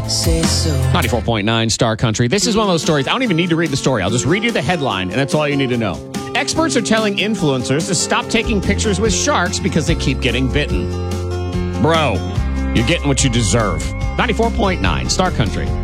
say so. 94.9 Star Country. This is one of those stories. I don't even need to read the story. I'll just read you the headline, and that's all you need to know. Experts are telling influencers to stop taking pictures with sharks because they keep getting bitten. Bro, you're getting what you deserve. 94.9 Star Country.